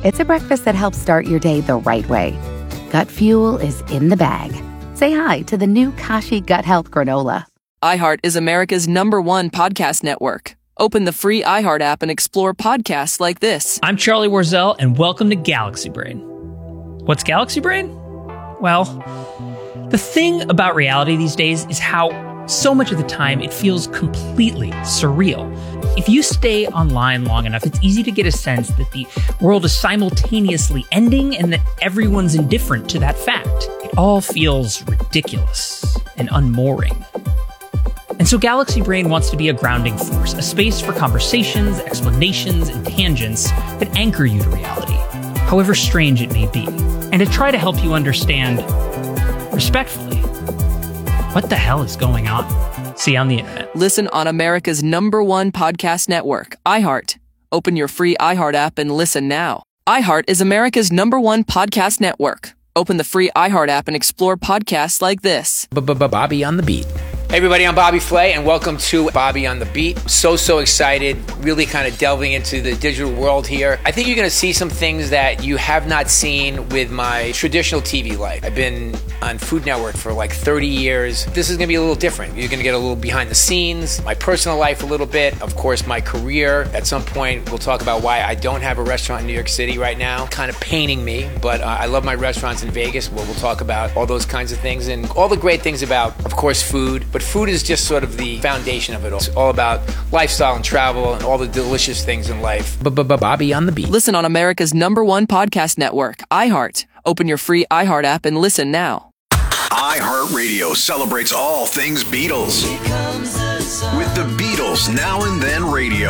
It's a breakfast that helps start your day the right way. Gut Fuel is in the bag. Say hi to the new Kashi Gut Health Granola. iHeart is America's #1 podcast network. Open the free iHeart app and explore podcasts like this. I'm Charlie Warzel, and welcome to Galaxy Brain. What's Galaxy Brain? Well, the thing about reality these days is how so much of the time it feels completely surreal. If you stay online long enough, it's easy to get a sense that the world is simultaneously ending and that everyone's indifferent to that fact. It all feels ridiculous and unmooring. And so Galaxy Brain wants to be a grounding force, a space for conversations, explanations, and tangents that anchor you to reality, however strange it may be, and to try to help you understand, respectfully, what the hell is going on? See you on the internet. Listen on America's #1 podcast network, iHeart. Open your free iHeart app and listen now. iHeart is America's #1 podcast network. Open the free iHeart app and explore podcasts like this. Bobby on the Beat. Hey everybody, I'm Bobby Flay, and welcome to Bobby on the Beat. So excited, really kind of delving into the digital world here. I think you're going to see some things that you have not seen with my traditional TV life. I've been on Food Network for like 30 years. This is going to be a little different. You're going to get a little behind the scenes, my personal life a little bit, of course my career. At some point, we'll talk about why I don't have a restaurant in New York City right now. Kind of paining me, but I love my restaurants in Vegas. We'll talk about all those kinds of things and all the great things about, of course, food. But food is just sort of the foundation of it all. It's all about lifestyle and travel and all the delicious things in life. Bobby on the Beat. Listen on America's #1 podcast network, iHeart. Open your free iHeart app and listen now. iHeartRadio celebrates all things Beatles with the Beatles Now and Then Radio.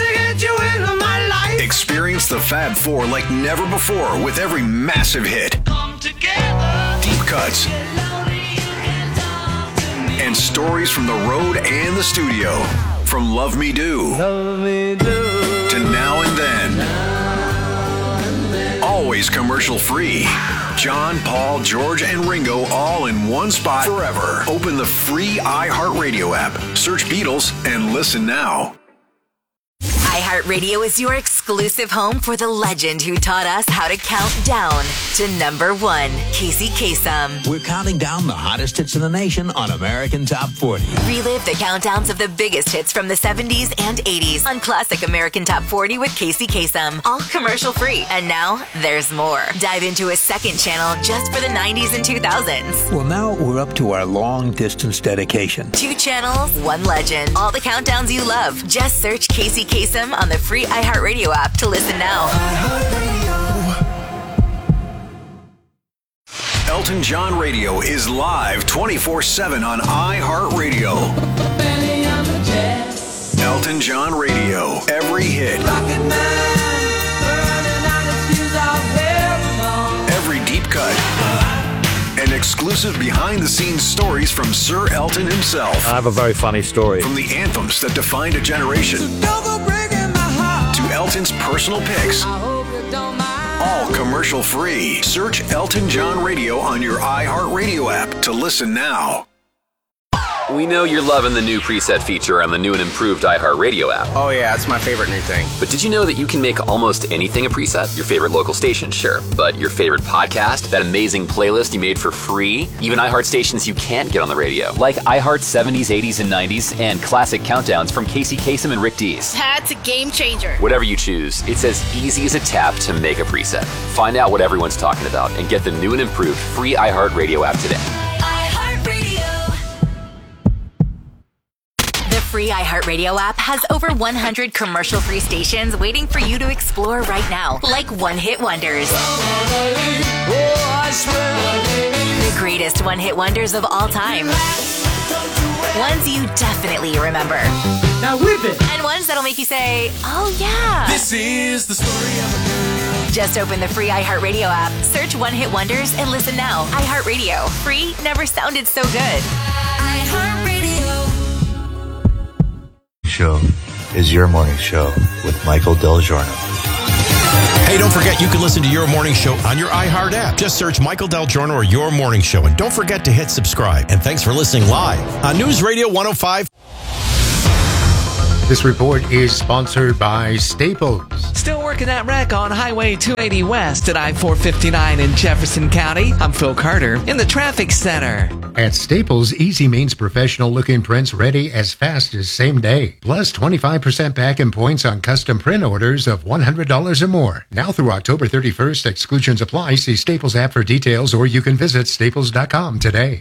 Experience the Fab Four like never before with every massive hit. Deep cuts and stories from the road and the studio. From Love Me Do to Now and Then. Always commercial free. John, Paul, George, and Ringo all in one spot forever. Open the free iHeartRadio app. Search Beatles and listen now. iHeartRadio is your exclusive home for the legend who taught us how to count down to #1, Casey Kasem. We're counting down the hottest hits in the nation on American Top 40. Relive the countdowns of the biggest hits from the 70s and 80s on Classic American Top 40 with Casey Kasem. All commercial free. And now there's more. Dive into a second channel just for the 90s and 2000s. Well, now we're up to our long distance dedication. 2 channels, 1 legend. All the countdowns you love. Just search Casey Kasem on the free iHeartRadio app to listen now. Elton John Radio is live 24/7 on iHeartRadio. Elton John Radio, every hit. Every deep cut. And exclusive behind-the-scenes stories from Sir Elton himself. I have a very funny story. From the anthems that defined a generation to Elton's personal picks. All commercial free. Search Elton John Radio on your iHeartRadio app to listen now. We know you're loving the new preset feature on the new and improved iHeartRadio app. Oh yeah, it's my favorite new thing. But did you know that you can make almost anything a preset? Your favorite local station, sure. But your favorite podcast, that amazing playlist you made for free, even iHeart stations you can't get on the radio, like iHeart 70s, 80s, and 90s, and classic countdowns from Casey Kasem and Rick Dees. That's a game changer. Whatever you choose, it's as easy as a tap to make a preset. Find out what everyone's talking about and get the new and improved free iHeartRadio app today. The free iHeartRadio app has over 100 commercial-free stations waiting for you to explore right now, like one-hit wonders. The greatest one-hit wonders of all time. Ones you definitely remember. Now whip it! And ones that'll make you say, oh yeah. This is the story of a girl. Just open the free iHeartRadio app, search One Hit Wonders, and listen now. iHeartRadio. Free never sounded so good. iHeartRadio. Show is Your Morning Show with Michael Del Giorno. Hey, don't forget you can listen to Your Morning Show on your iHeart app. Just search Michael Del Giorno or Your Morning Show. And don't forget to hit subscribe. And thanks for listening live on News Radio 105. This report is sponsored by Staples. Still working that wreck on Highway 280 West at I-459 in Jefferson County. I'm Phil Carter in the traffic center. At Staples, easy means professional-looking prints ready as fast as same day. Plus 25% back in points on custom print orders of $100 or more. Now through October 31st, exclusions apply. See Staples app for details, or you can visit staples.com today.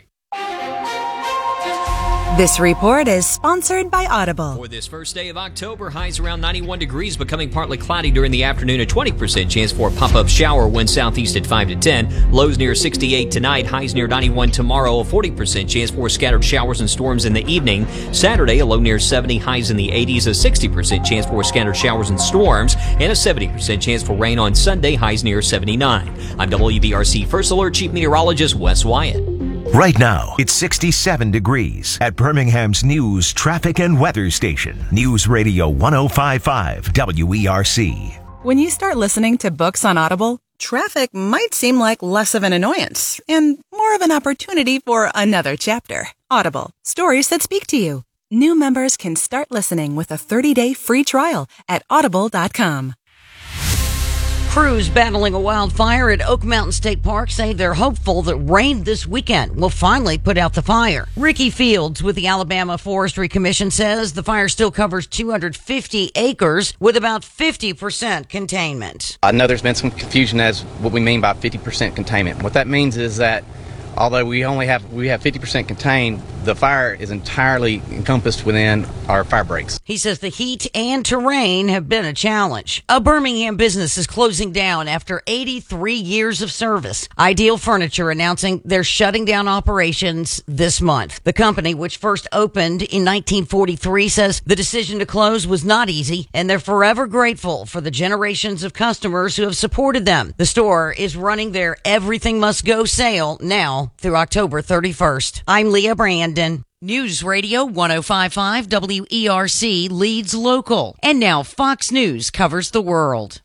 This report is sponsored by Audible. For this first day of October, highs around 91 degrees, becoming partly cloudy during the afternoon. A 20% chance for a pop-up shower, wind southeast at 5 to 10. Lows near 68 tonight, highs near 91 tomorrow. A 40% chance for scattered showers and storms in the evening. Saturday, a low near 70, highs in the 80s. A 60% chance for scattered showers and storms. And a 70% chance for rain on Sunday, highs near 79. I'm WBRC First Alert Chief Meteorologist Wes Wyatt. Right now, it's 67 degrees at Birmingham's news, traffic, and weather station. News Radio 105.5 WERC. When you start listening to books on Audible, traffic might seem like less of an annoyance and more of an opportunity for another chapter. Audible, stories that speak to you. New members can start listening with a 30-day free trial at audible.com. Crews battling a wildfire at Oak Mountain State Park say they're hopeful that rain this weekend will finally put out the fire. Ricky Fields with the Alabama Forestry Commission says the fire still covers 250 acres with about 50% containment. I know there's been some confusion as what we mean by 50% containment. What that means is that although we have 50% contained, the fire is entirely encompassed within our fire breaks. He says the heat and terrain have been a challenge. A Birmingham business is closing down after 83 years of service. Ideal Furniture announcing they're shutting down operations this month. The company, which first opened in 1943, says the decision to close was not easy, and they're forever grateful for the generations of customers who have supported them. The store is running their Everything Must Go sale now through October 31st. I'm Leah Brandon. News Radio 105.5 WERC leads local. And now Fox News covers the world.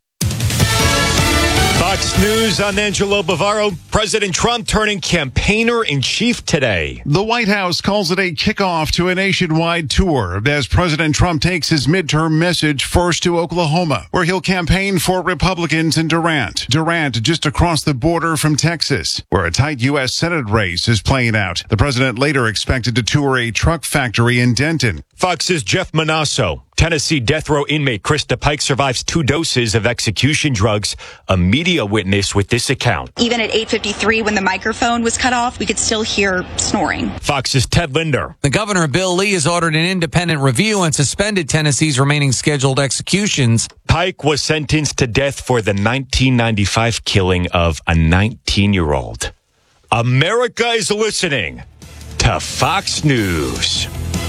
Fox News, I'm Angelo Bavaro. President Trump turning campaigner-in-chief today. The White House calls it a kickoff to a nationwide tour as President Trump takes his midterm message first to Oklahoma, where he'll campaign for Republicans in Durant. Durant just across the border from Texas, where a tight U.S. Senate race is playing out. The president later expected to tour a truck factory in Denton. Fox's Jeff Manasso. Tennessee death row inmate Krista Pike survives 2 doses of execution drugs. A media witness with this account. Even at 8:53, when the microphone was cut off, we could still hear snoring. Fox's Ted Linder. The governor, Bill Lee, has ordered an independent review and suspended Tennessee's remaining scheduled executions. Pike was sentenced to death for the 1995 killing of a 19-year-old. America is listening to Fox News.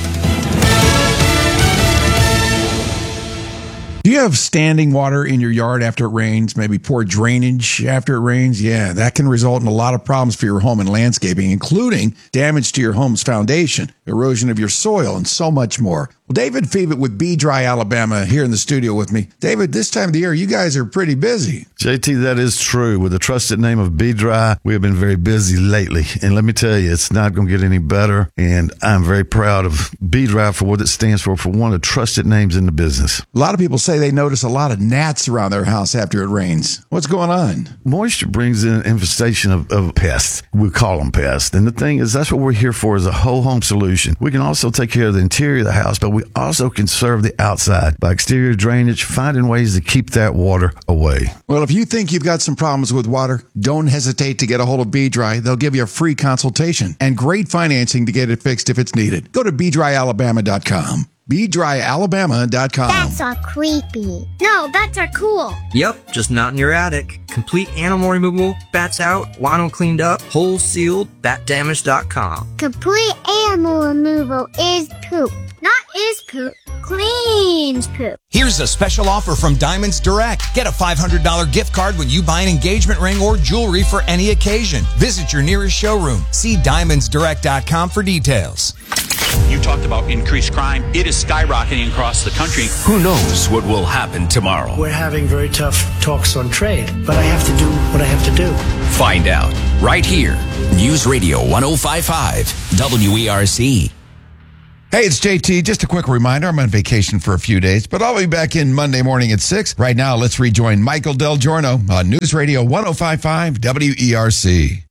Do you have standing water in your yard after it rains? Maybe poor drainage after it rains? Yeah, that can result in a lot of problems for your home and landscaping, including damage to your home's foundation, erosion of your soil, and so much more. Well, David Fevitt with Be Dry Alabama here in the studio with me. David, this time of the year, you guys are pretty busy. JT, that is true. With the trusted name of Be Dry, we have been very busy lately. And let me tell you, it's not going to get any better. And I'm very proud of Be Dry for what it stands for one of the trusted names in the business. A lot of people say they notice a lot of gnats around their house after it rains. What's going on? Moisture brings in an infestation of pests. We call them pests. And the thing is, that's what we're here for, is a whole home solution. We can also take care of the interior of the house, but we also can serve the outside by exterior drainage, finding ways to keep that water away. Well, if you think you've got some problems with water, don't hesitate to get a hold of Be Dry. They'll give you a free consultation and great financing to get it fixed if it's needed. Go to BeDryAlabama.com. BeDryAlabama.com. Bats are creepy. No, bats are cool. Yep, just not in your attic. Complete animal removal, bats out, lino cleaned up, holes sealed, batdamage.com. Complete animal removal is poop. Not is poop. Cleans poop. Here's a special offer from Diamonds Direct. Get a $500 gift card when you buy an engagement ring or jewelry for any occasion. Visit your nearest showroom. See DiamondsDirect.com for details. You talked about increased crime. It is skyrocketing across the country. Who knows what will happen tomorrow? We're having very tough talks on trade, but I have to do what I have to do. Find out right here. News Radio 105.5 WERC. Hey, it's JT. Just a quick reminder, I'm on vacation for a few days, but I'll be back in Monday morning at 6. Right now, let's rejoin Michael Del Giorno on News Radio 105.5 WERC.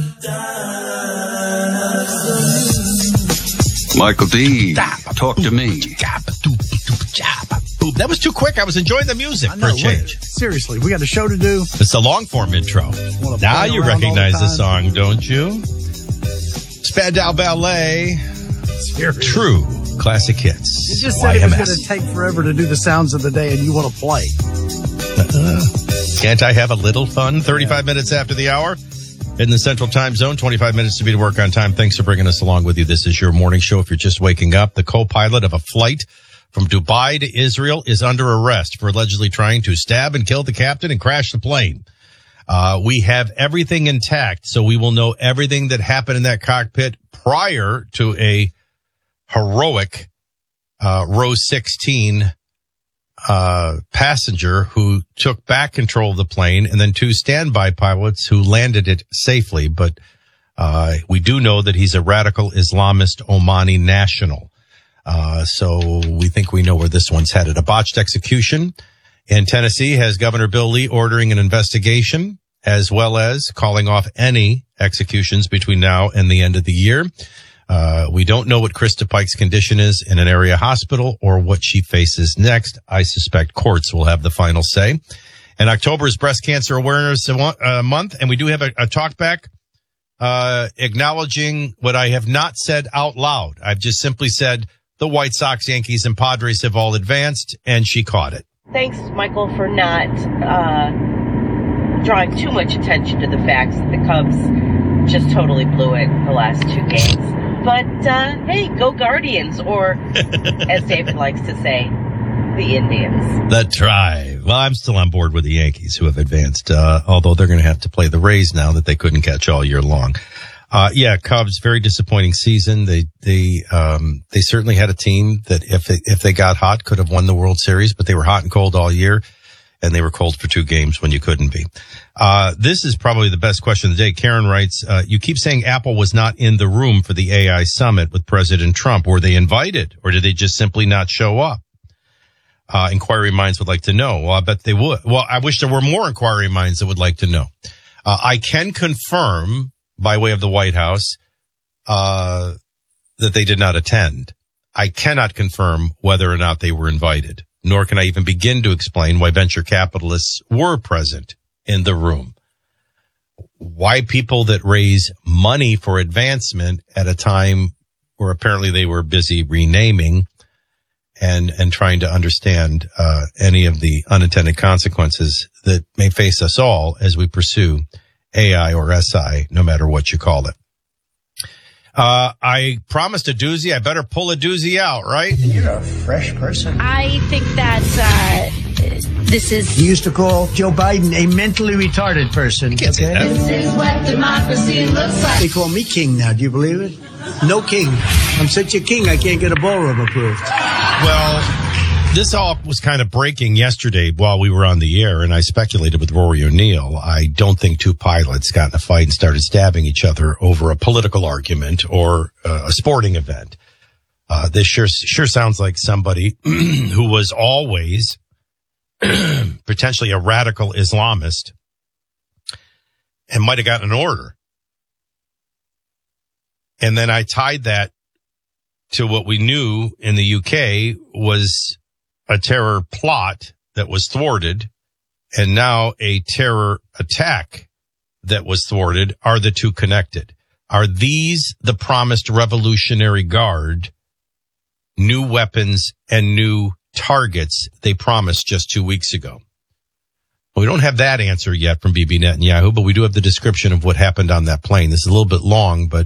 Michael D. Talk to me. That was too quick. I was enjoying the music for a change. Seriously, we got a show to do. It's a long-form intro. Now you recognize the song, don't you? Spandau Ballet. Seriously. True classic hits. You just said it was going to take forever to do the sounds of the day, and you want to play. Can't I have a little fun? 35 minutes after the hour in the Central Time Zone, 25 minutes to be to work on time. Thanks for bringing us along with you. This is your morning show. If you're just waking up, the co-pilot of a flight from Dubai to Israel is under arrest for allegedly trying to stab and kill the captain and crash the plane. We have everything intact, so we will know everything that happened in that cockpit prior to a heroic row 16 passenger who took back control of the plane, and then 2 standby pilots who landed it safely. But we do know that he's a radical Islamist Omani national. So we think we know where this one's headed. A botched execution in Tennessee has Governor Bill Lee ordering an investigation, as well as calling off any executions between now and the end of the year. We don't know what Krista Pike's condition is in an area hospital or what she faces next. I suspect courts will have the final say. And October is Breast Cancer Awareness Month, and we do have a talk back acknowledging what I have not said out loud. I've just simply said the White Sox, Yankees, and Padres have all advanced, and she caught it. Thanks, Michael, for not drawing too much attention to the facts that the Cubs just totally blew it the last 2 games. But, hey, go Guardians, or, as David likes to say, the Indians. The Tribe. Well, I'm still on board with the Yankees, who have advanced, although they're going to have to play the Rays now that they couldn't catch all year long. Cubs, very disappointing season. They certainly had a team that if they got hot could have won the World Series, but they were hot and cold all year, and they were cold for 2 games when you couldn't be. This is probably the best question of the day. Karen writes, you keep saying Apple was not in the room for the AI summit with President Trump. Were they invited, or did they just simply not show up? Inquiry minds would like to know. Well, I bet they would. Well, I wish there were more inquiry minds that would like to know. I can confirm by way of the White House, that they did not attend. I cannot confirm whether or not they were invited, nor can I even begin to explain why venture capitalists were present in the room. Why people that raise money for advancement at a time where apparently they were busy renaming and trying to understand any of the unintended consequences that may face us all as we pursue AI or SI, no matter what you call it. I promised a doozy. I better pull a doozy out, right? You're a fresh person. I think that this is... You used to call Joe Biden a mentally retarded person. This is what democracy looks like. They call me king now. Do you believe it? No king. I'm such a king, I can't get a ballroom approved. Well, this all was kind of breaking yesterday while we were on the air, and I speculated with Rory O'Neill. I don't think 2 pilots got in a fight and started stabbing each other over a political argument or a sporting event. This sure sounds like somebody who was always potentially a radical Islamist and might have gotten an order. And then I tied that to what we knew in the UK was a terror plot that was thwarted, and now a terror attack that was thwarted. Are the 2 connected? Are these the promised Revolutionary Guard, new weapons and new targets they promised just 2 weeks ago? Well, we don't have that answer yet from Bibi Netanyahu, but we do have the description of what happened on that plane. This is a little bit long, but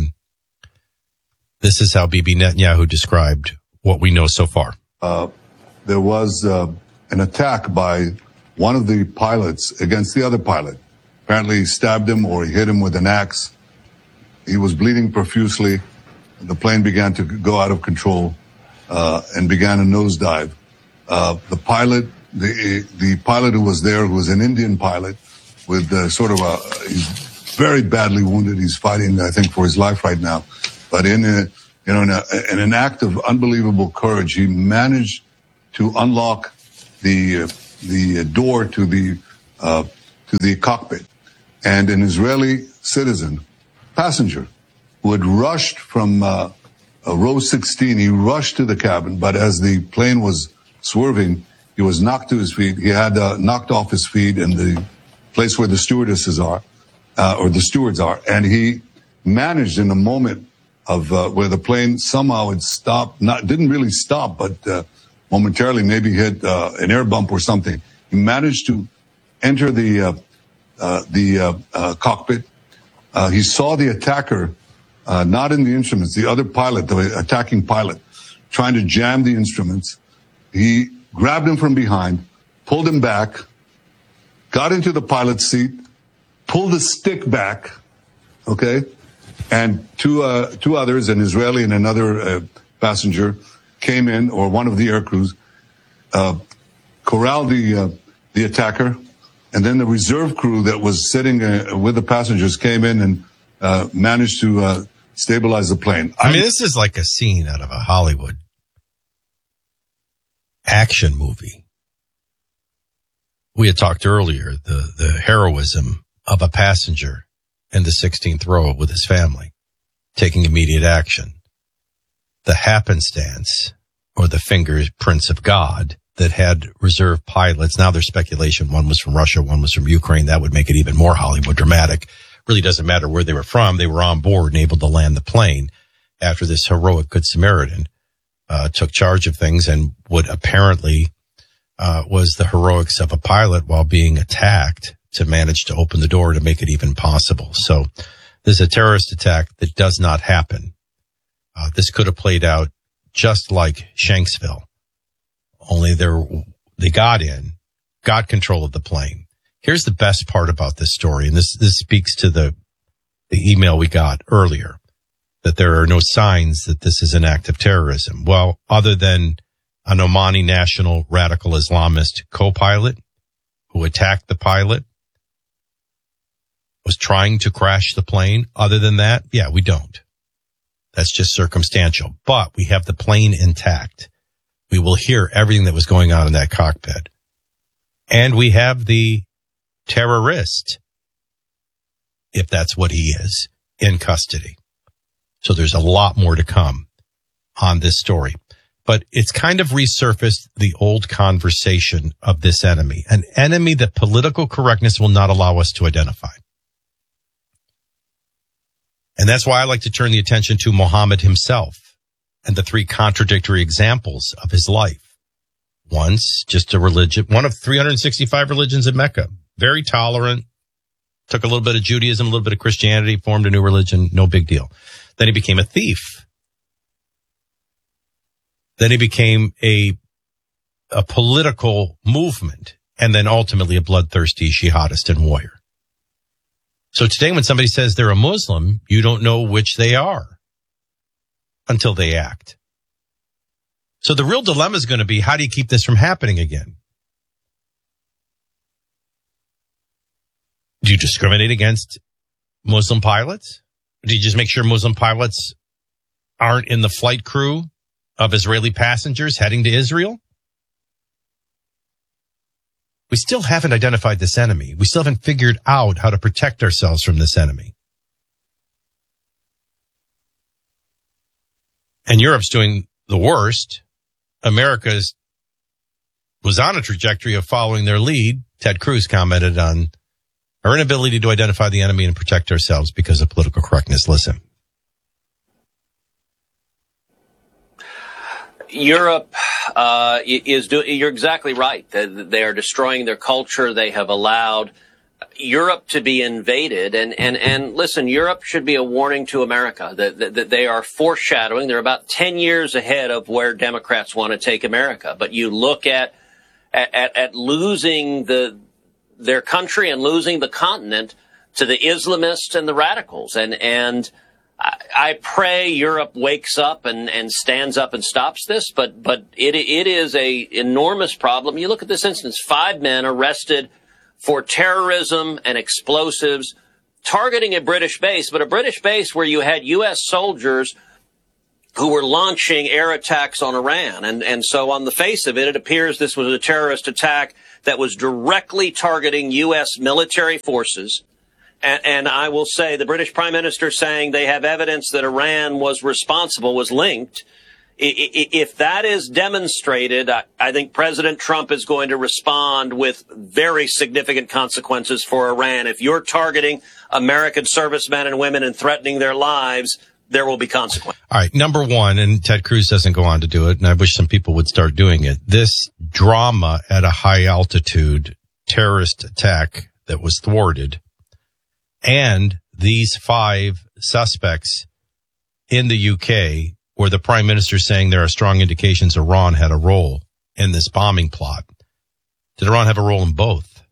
this is how Bibi Netanyahu described what we know so far. There was an attack by one of the pilots against the other pilot. Apparently he stabbed him or he hit him with an axe. He was bleeding profusely. The plane began to go out of control and began a nosedive. The pilot who was there, who was an Indian pilot with he's very badly wounded. He's fighting, I think, for his life right now. But in in an act of unbelievable courage, he managed to unlock the door to the cockpit, and an Israeli citizen passenger who had rushed from row 16, he rushed to the cabin, but as the plane was swerving, he was knocked to his feet. He had knocked off his feet in the place where the stewardesses are, or the stewards are, and he managed in a moment of where the plane somehow had stopped, didn't really stop, but momentarily maybe hit an air bump or something. He managed to enter the cockpit. He saw the attacker, not in the instruments, the other pilot, the attacking pilot, trying to jam the instruments. He grabbed him from behind, pulled him back, got into the pilot's seat, pulled the stick back, okay? And two others, an Israeli and another passenger, came in, or one of the air crews, corralled the attacker, and then the reserve crew that was sitting with the passengers came in and managed to stabilize the plane. I mean, this is like a scene out of a Hollywood action movie. We had talked earlier, the heroism of a passenger in the 16th row with his family, taking immediate action. The happenstance or the fingerprints of God that had reserve pilots. Now there's speculation. One was from Russia, one was from Ukraine. That would make it even more Hollywood dramatic. Really doesn't matter where they were from. They were on board and able to land the plane after this heroic Good Samaritan took charge of things, and what apparently was the heroics of a pilot while being attacked to manage to open the door to make it even possible. So there's a terrorist attack that does not happen. This could have played out just like Shanksville, only they got control of the plane. Here's the best part about this story, and this speaks to the email we got earlier, that there are no signs that this is an act of terrorism. Well, other than an Omani national radical Islamist co-pilot who attacked the pilot, was trying to crash the plane. Other than that, yeah, we don't. That's just circumstantial. But we have the plane intact. We will hear everything that was going on in that cockpit. And we have the terrorist, if that's what he is, in custody. So there's a lot more to come on this story. But it's kind of resurfaced the old conversation of this enemy, an enemy that political correctness will not allow us to identify. And that's why I like to turn the attention to Muhammad himself and the three contradictory examples of his life. Once, just a religion, one of 365 religions in Mecca, very tolerant, took a little bit of Judaism, a little bit of Christianity, formed a new religion, no big deal. Then he became a thief. Then he became a political movement, and then ultimately a bloodthirsty jihadist and warrior. So today when somebody says they're a Muslim, you don't know which they are until they act. So the real dilemma is going to be, how do you keep this from happening again? Do you discriminate against Muslim pilots? Do you just make sure Muslim pilots aren't in the flight crew of Israeli passengers heading to Israel? We still haven't identified this enemy. We still haven't figured out how to protect ourselves from this enemy. And Europe's doing the worst. America was on a trajectory of following their lead. Ted Cruz commented on our inability to identify the enemy and protect ourselves because of political correctness. Listen. Europe is doing, you're exactly right. They are destroying their culture. They have allowed Europe to be invaded. And listen, Europe should be a warning to America that they are foreshadowing. They're about 10 years ahead of where Democrats want to take America. But you look at losing their country and losing the continent to the Islamists and the radicals. And I pray Europe wakes up and stands up and stops this, but it is a enormous problem. You look at this instance, 5 men arrested for terrorism and explosives targeting a British base, but a British base where you had U.S. soldiers who were launching air attacks on Iran. And so on the face of it, it appears this was a terrorist attack that was directly targeting U.S. military forces. And I will say the British Prime Minister saying they have evidence that Iran was responsible, was linked. If that is demonstrated, I think President Trump is going to respond with very significant consequences for Iran. If you're targeting American servicemen and women and threatening their lives, there will be consequences. All right. Number one, and Ted Cruz doesn't go on to do it, and I wish some people would start doing it. This drama at a high altitude terrorist attack that was thwarted, and these 5 suspects in the UK, where the prime minister saying there are strong indications Iran had a role in this bombing plot. Did Iran have a role in both?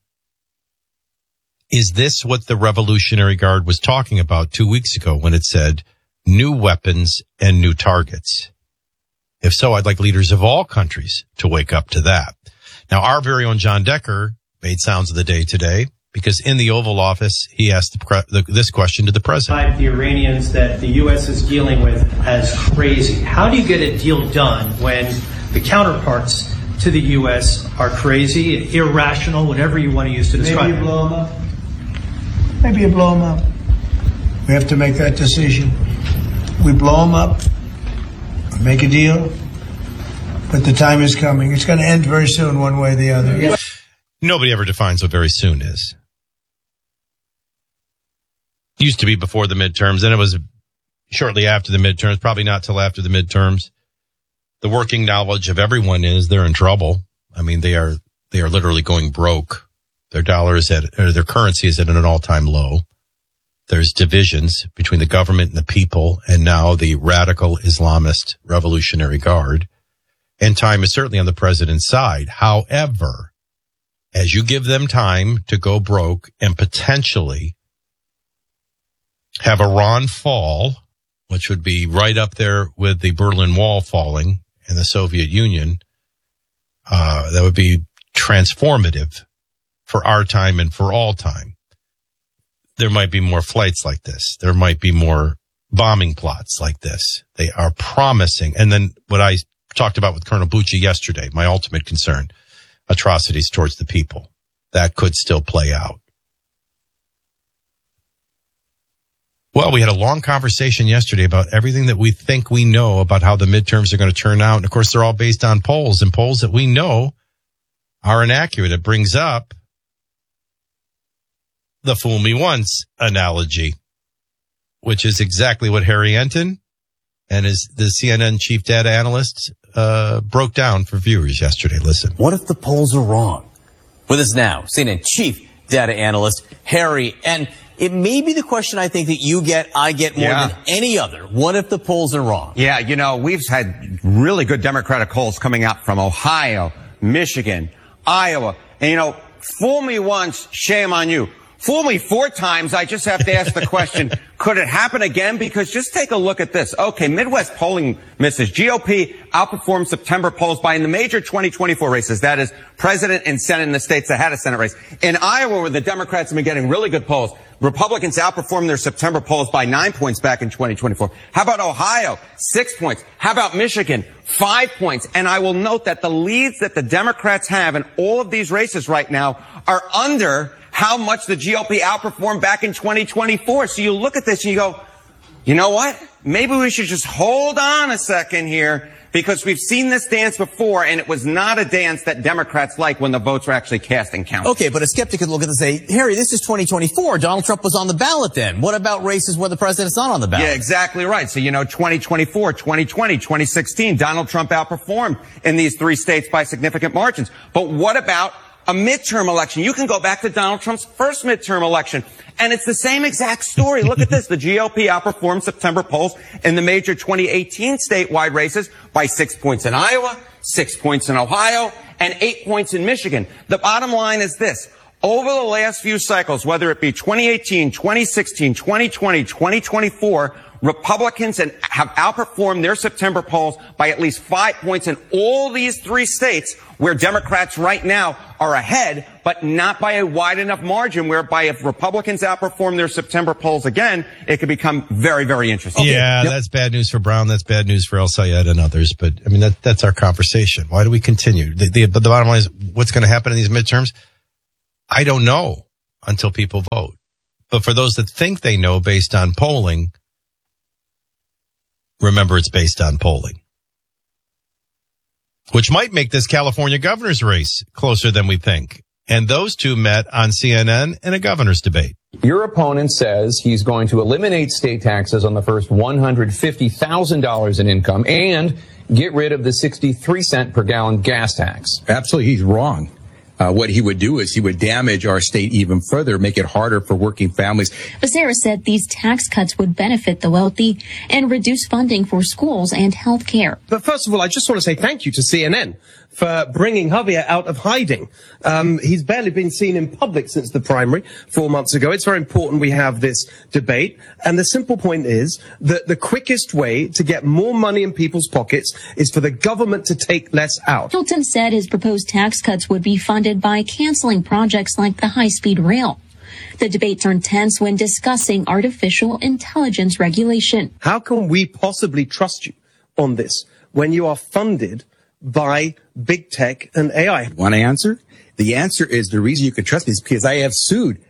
Is this what the Revolutionary Guard was talking about 2 weeks ago when it said new weapons and new targets? If so, I'd like leaders of all countries to wake up to that. Now, our very own John Decker made sounds of the day today, because in the Oval Office, he asked this question to the president. The Iranians that the U.S. is dealing with as crazy. How do you get a deal done when the counterparts to the U.S. are crazy, irrational, whatever you want to use to describe Maybe you blow them up. Maybe you blow them up. We have to make that decision. We blow them up, make a deal, but the time is coming. It's going to end very soon, one way or the other. Nobody ever defines what very soon is. Used to be before the midterms, then it was shortly after the midterms, probably not till after the midterms. The working knowledge of everyone is they're in trouble. I mean, they are literally going broke. Their their currency is at an all-time low. There's divisions between the government and the people, and now the radical Islamist Revolutionary Guard. And time is certainly on the president's side. However, as you give them time to go broke and potentially have Iran fall, which would be right up there with the Berlin Wall falling in the Soviet Union, that would be transformative for our time and for all time. There might be more flights like this. There might be more bombing plots like this. They are promising. And then what I talked about with Colonel Bucci yesterday, my ultimate concern, atrocities towards the people. That could still play out. Well, we had a long conversation yesterday about everything that we think we know about how the midterms are going to turn out. And of course, they're all based on polls, and polls that we know are inaccurate. It brings up the fool me once analogy, which is exactly what Harry Enton and the CNN chief data analyst broke down for viewers yesterday. Listen. What if the polls are wrong? With us now, CNN chief data analyst Harry, and it may be the question I think that I get more than any other. What if the polls are wrong? Yeah, we've had really good Democratic polls coming out from Ohio, Michigan, Iowa. And, fool me once, shame on you. Fool me 4 times, I just have to ask the question, could it happen again? Because just take a look at this. Okay, Midwest polling misses. GOP outperformed September polls by in the major 2024 races. That is president and Senate in the states that had a Senate race. In Iowa, where the Democrats have been getting really good polls, Republicans outperformed their September polls by 9 points back in 2024. How about Ohio? 6 points. How about Michigan? 5 points. And I will note that the leads that the Democrats have in all of these races right now are under how much the GOP outperformed back in 2024. So you look at this and you go, you know what? Maybe we should just hold on a second here, because we've seen this dance before, and it was not a dance that Democrats like when the votes were actually cast and counted. Okay, but a skeptic could look at this and say, Harry, this is 2024. Donald Trump was on the ballot then. What about races where the president's not on the ballot? Yeah, exactly right. So, 2024, 2020, 2016, Donald Trump outperformed in these 3 states by significant margins. But what about a midterm election? You can go back to Donald Trump's first midterm election, and it's the same exact story. Look at this. The GOP outperformed September polls in the major 2018 statewide races by 6 points in Iowa, 6 points in Ohio, and 8 points in Michigan. The bottom line is this. over the last few cycles, whether it be 2018, 2016, 2020, 2024, Republicans have outperformed their September polls by at least 5 points in all these 3 states where Democrats right now are ahead, but not by a wide enough margin whereby if Republicans outperform their September polls again, it could become very, very interesting. Yeah, that's bad news for Brown. That's bad news for El Sayed and others. But, I mean, that's our conversation. Why do we continue? The bottom line is, what's going to happen in these midterms? I don't know until people vote. But for those that think they know based on polling, remember it's based on polling, which might make this California governor's race closer than we think. And those two met on CNN in a governor's debate. Your opponent says he's going to eliminate state taxes on the first $150,000 in income and get rid of the 63-cent per gallon gas tax. Absolutely, he's wrong. What he would do is he would damage our state even further, make it harder for working families. Becerra said these tax cuts would benefit the wealthy and reduce funding for schools and health care. But first of all, I just want to say thank you to CNN for bringing Javier out of hiding. He's barely been seen in public since the primary 4 months ago. It's very important we have this debate. And the simple point is that the quickest way to get more money in people's pockets is for the government to take less out. Hilton said his proposed tax cuts would be funded by canceling projects like the high-speed rail. The debate turned tense when discussing artificial intelligence regulation. How can we possibly trust you on this when you are funded by big tech and AI? Want an answer? The answer is the reason you can trust me is because I have sued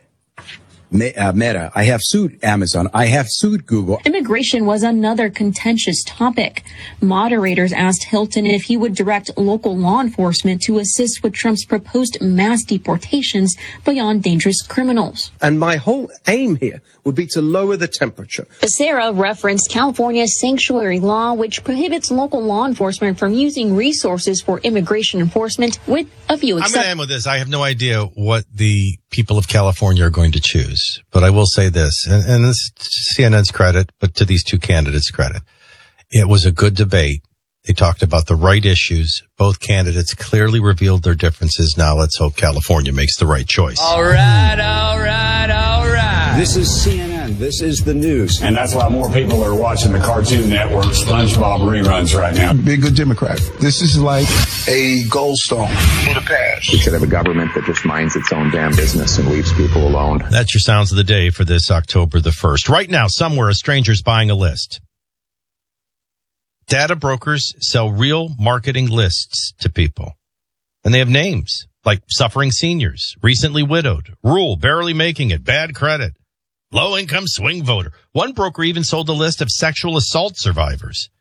Meta. I have sued Amazon. I have sued Google. Immigration was another contentious topic. Moderators asked Hilton if he would direct local law enforcement to assist with Trump's proposed mass deportations beyond dangerous criminals. And my whole aim here would be to lower the temperature. Becerra referenced California's sanctuary law, which prohibits local law enforcement from using resources for immigration enforcement, with a few exceptions. I'm going to end with this. I have no idea what the people of California are going to choose, but I will say this, and this is to CNN's credit, but to these two candidates' credit. It was a good debate. They talked about the right issues. Both candidates clearly revealed their differences. Now let's hope California makes the right choice. All right, all right, all right. This is CNN. This is the news. And that's why more people are watching the Cartoon Network SpongeBob reruns right now. Be a good Democrat. This is like a goldstone for the past. We should have a government that just minds its own damn business and leaves people alone. That's your sounds of the day for this October the 1st. Right now, somewhere, a stranger's buying a list. Data brokers sell real marketing lists to people. And they have names like suffering seniors, recently widowed, rural, barely making it, bad credit, low-income swing voter. One broker even sold a list of sexual assault survivors.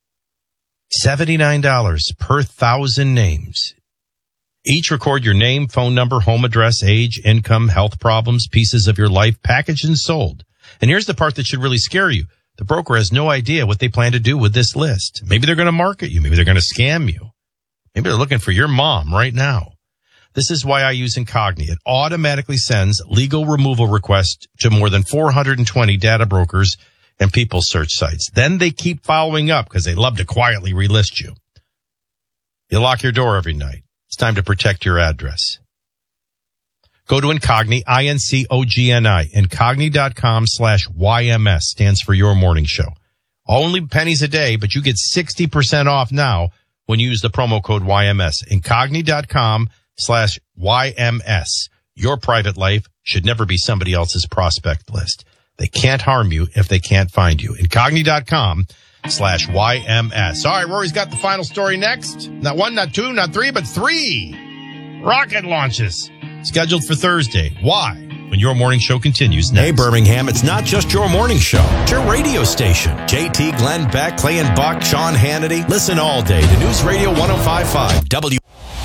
$79 per 1,000 names. Each record your name, phone number, home address, age, income, health problems, pieces of your life, packaged and sold. And here's the part that should really scare you. The broker has no idea what they plan to do with this list. Maybe they're going to market you. Maybe they're going to scam you. Maybe they're looking for your mom right now. This is why I use Incogni. It automatically sends legal removal requests to more than 420 data brokers and people search sites. Then they keep following up because they love to quietly relist you. You lock your door every night. It's time to protect your address. Go to Incogni, INCOGNI, Incogni.com/YMS stands for your morning show. Only pennies a day, but you get 60% off now when you use the promo code YMS. Incogni.com/YMS. Your private life should never be somebody else's prospect list. They can't harm you if they can't find you. Incogni.com/YMS. All right, Rory's got the final story next. Not one, not two, not three, but 3 rocket launches scheduled for Thursday. Why? When your morning show continues next. Hey, Birmingham, it's not just your morning show. It's your radio station. JT, Glenn Beck, Clay and Buck, Sean Hannity. Listen all day to News Radio 105.5 W.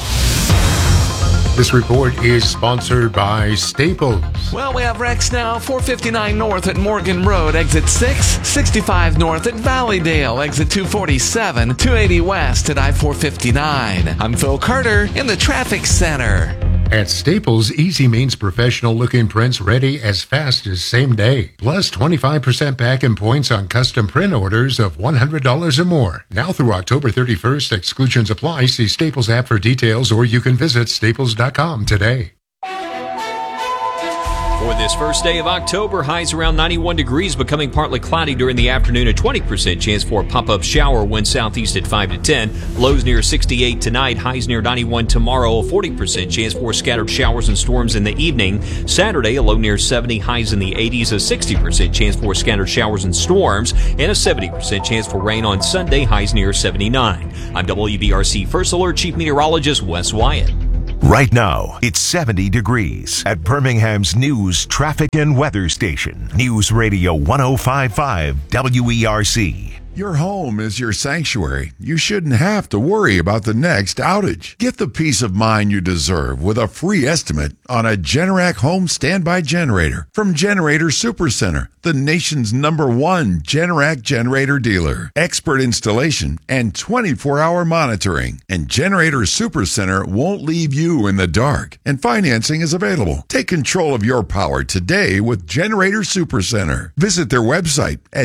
This report is sponsored by Staples. Well, we have wrecks now. 459 north at Morgan Road, exit 6. 65 north at Valleydale, exit 247. 280 west at I-459. I'm Phil Carter in the traffic center. At Staples, easy means professional-looking prints ready as fast as same day. Plus 25% back in points on custom print orders of $100 or more. Now through October 31st, exclusions apply. See Staples app for details, or you can visit staples.com today. For this first day of October, highs around 91 degrees, becoming partly cloudy during the afternoon. A 20% chance for a pop-up shower, wind southeast at 5 to 10. Lows near 68 tonight, highs near 91 tomorrow. A 40% chance for scattered showers and storms in the evening. Saturday, a low near 70, highs in the 80s. A 60% chance for scattered showers and storms, and a 70% chance for rain on Sunday, highs near 79. I'm WBRC First Alert Chief Meteorologist Wes Wyatt. Right now, it's 70 degrees at Birmingham's news, traffic, and weather station. News Radio 105.5 WERC. Your home is your sanctuary. You shouldn't have to worry about the next outage. Get the peace of mind you deserve with a free estimate on a Generac home standby generator from Generator Supercenter, the nation's #1 Generac generator dealer. Expert installation and 24-hour monitoring. And Generator Supercenter won't leave you in the dark. And financing is available. Take control of your power today with Generator Supercenter. Visit their website at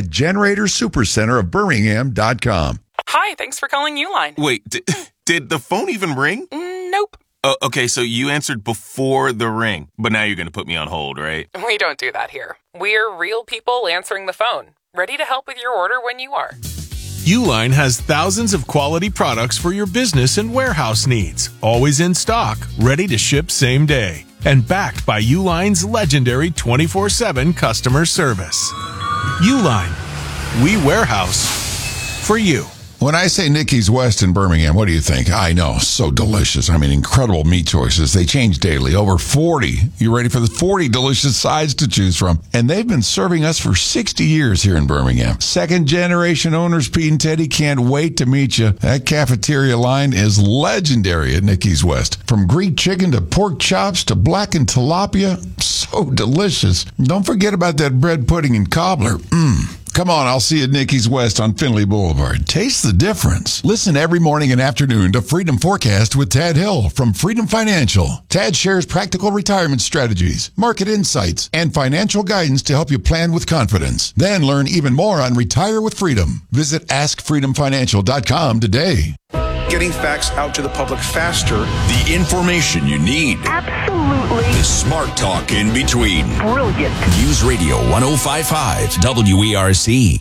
GeneratorSuperCenter.Birmingham.com. Hi, thanks for calling Uline. Wait, did the phone even ring? Nope. Okay, so you answered before the ring, but now you're going to put me on hold, right? We don't do that here. We're real people answering the phone, ready to help with your order when you are. Uline has thousands of quality products for your business and warehouse needs, always in stock, ready to ship same day, and backed by Uline's legendary 24/7 customer service. Uline. We warehouse for you. When I say Nikki's West in Birmingham, what do you think? I know, so delicious. I mean, incredible meat choices. They change daily. Over 40. You ready for the 40 delicious sides to choose from? And they've been serving us for 60 years here in Birmingham. Second generation owners, Pete and Teddy, can't wait to meet you. That cafeteria line is legendary at Nikki's West. From Greek chicken to pork chops to blackened tilapia. So delicious. Don't forget about that bread pudding and cobbler. Come on, I'll see you at Nikki's West on Findlay Boulevard. Taste the difference. Listen every morning and afternoon to Freedom Forecast with Tad Hill from Freedom Financial. Tad shares practical retirement strategies, market insights, and financial guidance to help you plan with confidence. Then learn even more on Retire with Freedom. Visit AskFreedomFinancial.com today. Getting facts out to the public faster. The information you need. Absolutely. The smart talk in between. Brilliant. News Radio 105.5 WERC.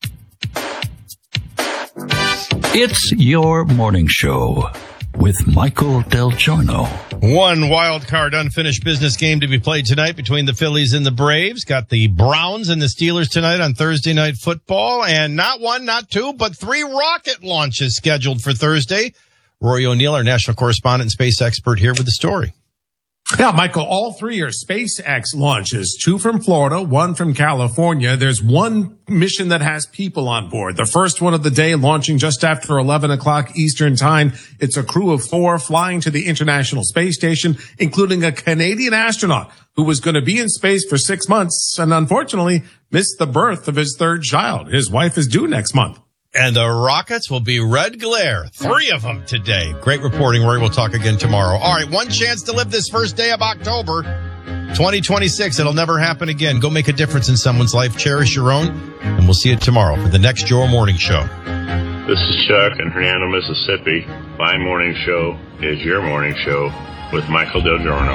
It's your morning show with Michael Del Giorno. One wild card unfinished business game to be played tonight between the Phillies and the Braves. Got the Browns and the Steelers tonight on Thursday Night Football. And not one, not two, but 3 rocket launches scheduled for Thursday. Rory O'Neill, our national correspondent and space expert, here with the story. Yeah, Michael, all 3 are SpaceX launches, 2 from Florida, 1 from California. There's one mission that has people on board. The first one of the day launching just after 11 o'clock Eastern time. It's a crew of 4 flying to the International Space Station, including a Canadian astronaut who was going to be in space for 6 months and unfortunately missed the birth of his 3rd child. His wife is due next month. And the rockets will be red glare. 3 of them today. Great reporting, Rory. We'll talk again tomorrow. All right, one chance to live this first day of October 2026. It'll never happen again. Go make a difference in someone's life. Cherish your own. And we'll see you tomorrow for the next Your Morning Show. This is Chuck in Hernando, Mississippi. My morning show is your morning show with Michael Del Giorno.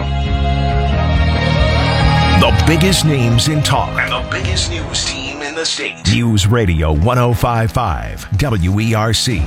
The biggest names in talk. And the biggest news team in the state. News Radio 105.5 WERC.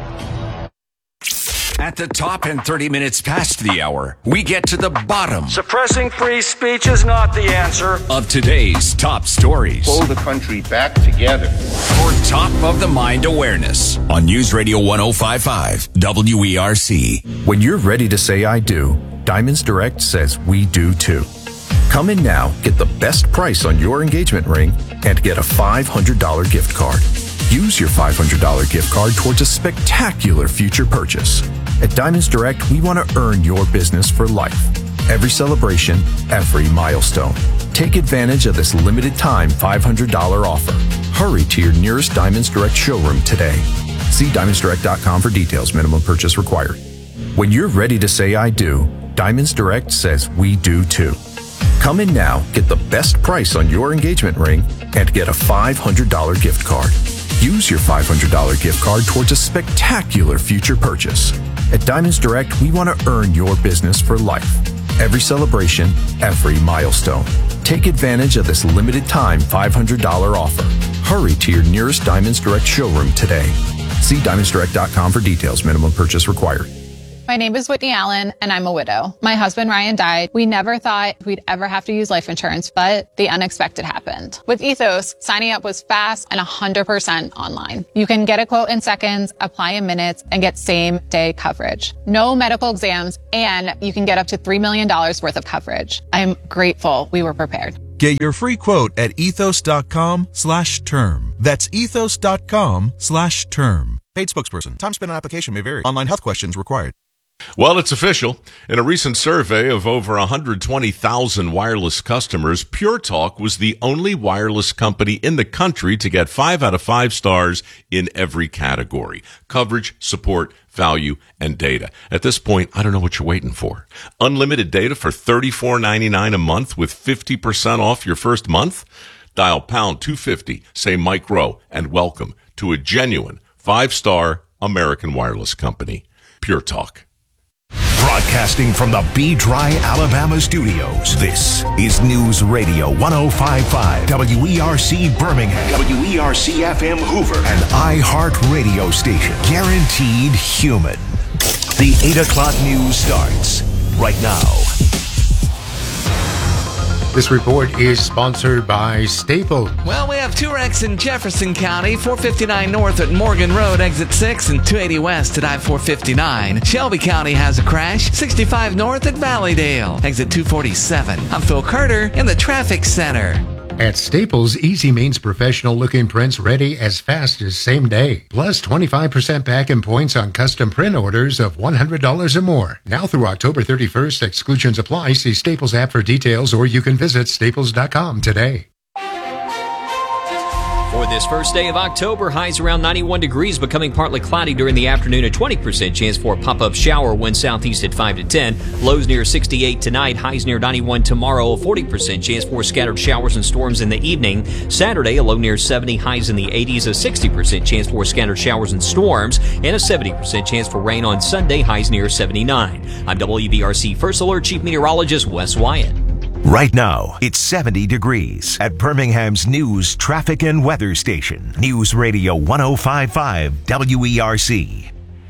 At the top and 30 minutes past the hour, we get to the bottom Suppressing free speech is not the answer. of today's top stories. Pull the country back together. For top of the mind awareness on News Radio 105.5 WERC. When you're ready to say I do, Diamonds Direct says we do too. Come in now, get the best price on your engagement ring, and get a $500 gift card. Use your $500 gift card towards a spectacular future purchase. At Diamonds Direct, we want to earn your business for life. Every celebration, every milestone. Take advantage of this limited time $500 offer. Hurry to your nearest Diamonds Direct showroom today. See diamondsdirect.com for details. Minimum purchase required. When you're ready to say I do, Diamonds Direct says we do too. Come in now, get the best price on your engagement ring, and get a $500 gift card. Use your $500 gift card towards a spectacular future purchase. At Diamonds Direct, we want to earn your business for life. Every celebration, every milestone. Take advantage of this limited time $500 offer. Hurry to your nearest Diamonds Direct showroom today. See DiamondsDirect.com for details. Minimum purchase required. My name is Whitney Allen, and I'm a widow. My husband, Ryan, died. We never thought we'd ever have to use life insurance, but the unexpected happened. With Ethos, signing up was fast and 100% online. You can get a quote in seconds, apply in minutes, and get same-day coverage. No medical exams, and you can get up to $3 million worth of coverage. I'm grateful we were prepared. Get your free quote at ethos.com/term. That's ethos.com/term. Paid spokesperson. Time spent on application may vary. Online health questions required. Well, it's official. In a recent survey of over 120,000 wireless customers, Pure Talk was the only wireless company in the country to get 5 out of 5 stars in every category: coverage, support, value, and data. At this point, I don't know what you're waiting for. Unlimited data for $34.99 a month with 50% off your first month? Dial pound 250, say Mike Rowe, and welcome to a genuine 5-star American wireless company. Pure Talk. Broadcasting from the B-Dry, Alabama studios, this is News Radio 105.5, WERC Birmingham, WERC-FM Hoover, an iHeart radio station, guaranteed human. The 8 o'clock news starts right now. This report is sponsored by Staples. Well, we have 2 wrecks in Jefferson County, 459 north at Morgan Road, exit 6, and 280 west at I-459. Shelby County has a crash, 65 north at Valleydale, exit 247. I'm Phil Carter in the traffic center. At Staples, easy means professional-looking prints ready as fast as same day. Plus 25% back in points on custom print orders of $100 or more. Now through October 31st, exclusions apply. See Staples app for details, or you can visit staples.com today. For this first day of October, highs around 91 degrees, becoming partly cloudy during the afternoon. A 20% chance for a pop-up shower, winds southeast at 5 to 10. Lows near 68 tonight, highs near 91 tomorrow. A 40% chance for scattered showers and storms in the evening. Saturday, a low near 70, highs in the 80s. A 60% chance for scattered showers and storms, and a 70% chance for rain on Sunday, highs near 79. I'm WBRC First Alert Chief Meteorologist Wes Wyatt. Right now, it's 70 degrees at Birmingham's news, traffic, and weather station. News Radio 105.5 WERC.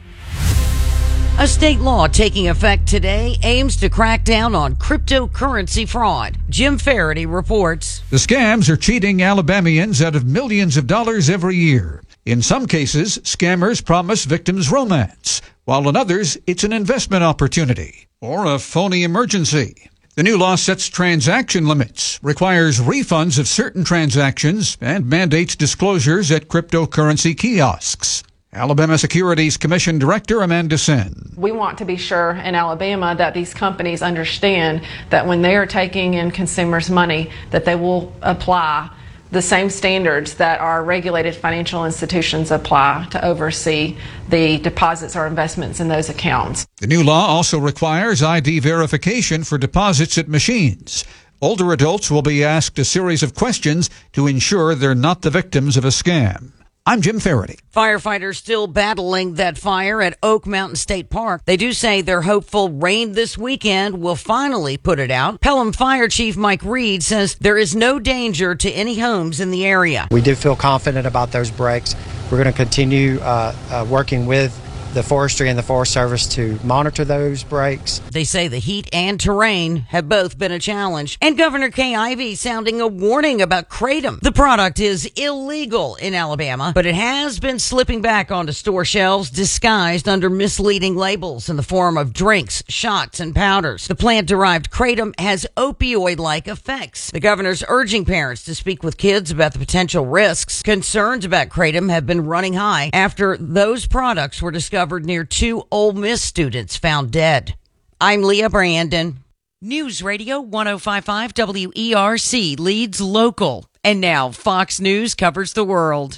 A state law taking effect today aims to crack down on cryptocurrency fraud. Jim Faraday reports. The scams are cheating Alabamians out of millions of dollars every year. In some cases, scammers promise victims romance, while in others, it's an investment opportunity or a phony emergency. The new law sets transaction limits, requires refunds of certain transactions, and mandates disclosures at cryptocurrency kiosks. Alabama Securities Commission Director Amanda Senn. We want to be sure in Alabama that these companies understand that when they are taking in consumers' money, that they will apply the same standards that our regulated financial institutions apply to oversee the deposits or investments in those accounts. The new law also requires ID verification for deposits at machines. Older adults will be asked a series of questions to ensure they're not the victims of a scam. I'm Jim Faraday. Firefighters still battling that fire at Oak Mountain State Park. They do say they're hopeful rain this weekend will finally put it out. Pelham Fire Chief Mike Reed says there is no danger to any homes in the area. We do feel confident about those breaks. We're going to continue working with the forestry and the Forest Service to monitor those breaks. They say the heat and terrain have both been a challenge. And Governor Kay Ivey sounding a warning about Kratom. The product is illegal in Alabama, but it has been slipping back onto store shelves disguised under misleading labels in the form of drinks, shots, and powders. The plant-derived Kratom has opioid-like effects. The governor's urging parents to speak with kids about the potential risks. Concerns about Kratom have been running high after those products were discovered near 2 Ole Miss students found dead. I'm Leah Brandon. News Radio 105.5 WERC leads local. And now Fox News covers the world.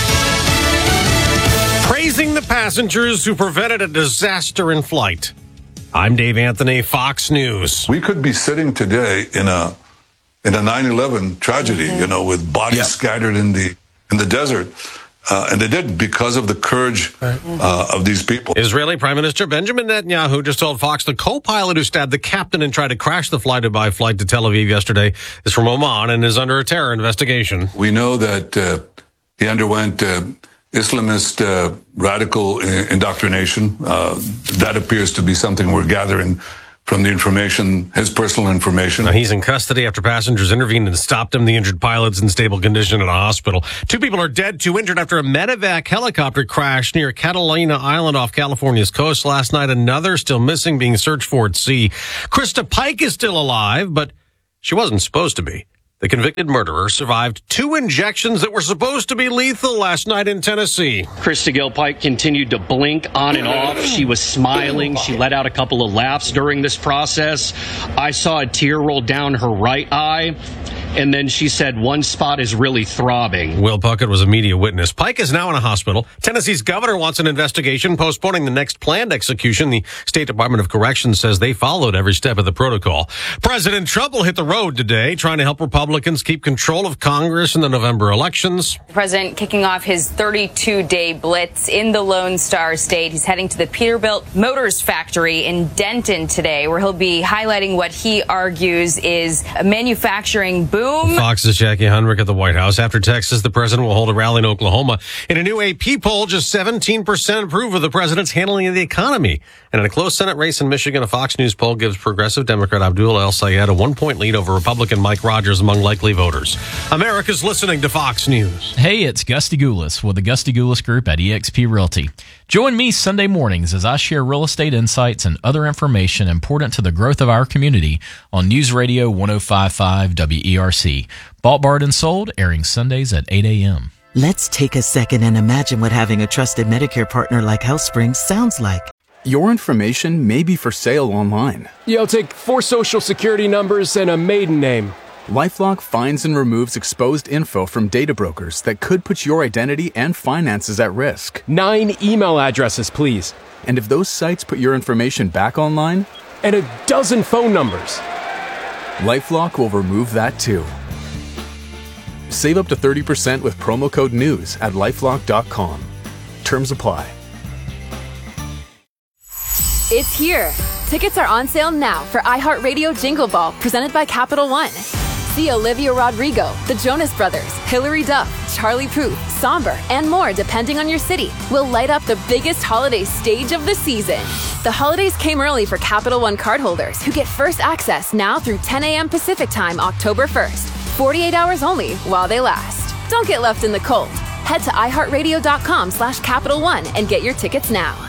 Praising the passengers who prevented a disaster in flight. I'm Dave Anthony, Fox News. We could be sitting today in a 9/11 tragedy, with bodies scattered in the desert. And they did because of the courage of these people. Israeli Prime Minister Benjamin Netanyahu just told Fox the co-pilot who stabbed the captain and tried to crash the fly-to-buy flight to Tel Aviv yesterday is from Oman and is under a terror investigation. We know that he underwent Islamist radical indoctrination. That appears to be something we're gathering from the information, his personal information. Now, he's in custody after passengers intervened and stopped him. The injured pilot's in stable condition at a hospital. 2 people are dead, 2 injured after a medevac helicopter crashed near Catalina Island off California's coast last night. Another still missing, being searched for at sea. Krista Pike is still alive, but she wasn't supposed to be. The convicted murderer survived 2 injections that were supposed to be lethal last night in Tennessee. Krista Gil Pike continued to blink on and off. She was smiling. She let out a couple of laughs during this process. I saw a tear roll down her right eye. And then she said one spot is really throbbing. Will Puckett was a media witness. Pike is now in a hospital. Tennessee's governor wants an investigation, postponing the next planned execution. The State Department of Corrections says they followed every step of the protocol. President Trump will hit the road today, trying to help Republicans keep control of Congress in the November elections. The president kicking off his 32-day blitz in the Lone Star State. He's heading to the Peterbilt Motors factory in Denton today, where he'll be highlighting what he argues is a manufacturing boom. Fox's Jackie Hundrick at the White House. After Texas, the president will hold a rally in Oklahoma. In a new AP poll, just 17% approve of the president's handling of the economy. And in a close Senate race in Michigan, a Fox News poll gives progressive Democrat Abdul El-Sayed a 1-point lead over Republican Mike Rogers among likely voters. America's listening to Fox News. Hey, it's Gusty Goulas with the Gusty Goulas Group at eXp Realty. Join me Sunday mornings as I share real estate insights and other information important to the growth of our community on News Radio 105.5 WERC. Bought, barred, and sold, airing Sundays at 8 a.m. Let's take a second and imagine what having a trusted Medicare partner like HealthSpring sounds like. Your information may be for sale online. Yeah, I'll take 4 social security numbers and a maiden name. LifeLock finds and removes exposed info from data brokers that could put your identity and finances at risk. 9 email addresses, please. And if those sites put your information back online? And a dozen phone numbers. LifeLock will remove that too. Save up to 30% with promo code NEWS at LifeLock.com. Terms apply. It's here. Tickets are on sale now for iHeartRadio Jingle Ball, presented by Capital One. See Olivia Rodrigo, the Jonas Brothers, Hilary Duff, Charlie Puth, Somber, and more depending on your city. Will light up the biggest holiday stage of the season. The holidays came early for Capital One cardholders who get first access now through 10 a.m. Pacific Time, October 1st. 48 hours only while they last. Don't get left in the cold. Head to iHeartRadio.com/Capital One and get your tickets now.